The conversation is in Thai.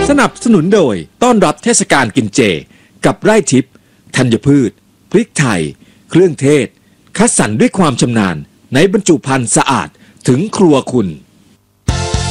สนับสนุนโดยต้อนรับเทศกาลกินเจกับไร่ทิพย์ธัญพืชพริกไทยเครื่องเทศคัดสรรด้วยความชำนาญในบรรจุภัณฑ์สะอาดถึงครัวคุณ